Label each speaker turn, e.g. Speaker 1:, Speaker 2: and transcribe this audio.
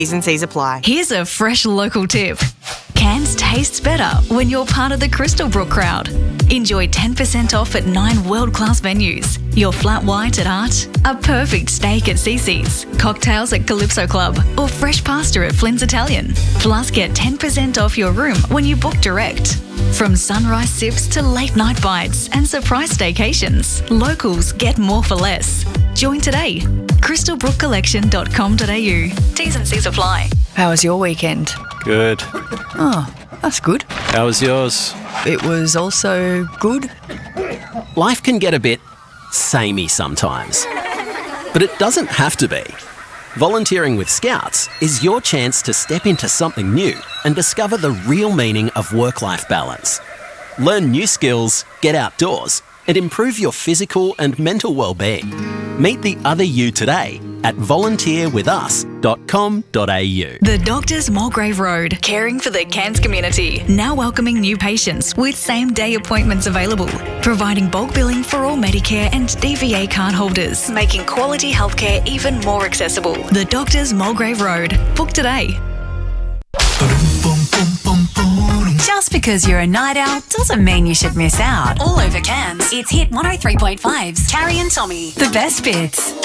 Speaker 1: T's and C's apply.
Speaker 2: Here's a fresh local tip. Cairns tastes better when you're part of the Crystal Brook crowd. Enjoy 10% off at 9 world-class venues. Your flat white at Art, a perfect steak at Cece's, cocktails at Calypso Club, or fresh pasta at Flynn's Italian. Plus, get 10% off your room when you book direct. From sunrise sips to late night bites and surprise staycations, locals get more for less. Join today. crystalbrookcollection.com.au. T's and C's apply.
Speaker 3: How was your weekend?
Speaker 4: Good.
Speaker 3: Oh, that's good.
Speaker 4: How was yours?
Speaker 3: It was also good.
Speaker 5: Life can get a bit samey sometimes, but it doesn't have to be. Volunteering with Scouts is your chance to step into something new and discover the real meaning of work-life balance. Learn new skills, get outdoors, and improve your physical and mental well-being. Meet the other you today at volunteerwithus.com.au.
Speaker 2: The Doctors Mulgrave Road, caring for the Cairns community. Now welcoming new patients with same-day appointments available. Providing bulk billing for all Medicare and DVA card holders. Making quality healthcare even more accessible. The Doctors Mulgrave Road. Book today.
Speaker 6: Just because you're a night owl doesn't mean you should miss out. All over Cairns, it's Hit 103.5's Carrie and Tommy. The best bits.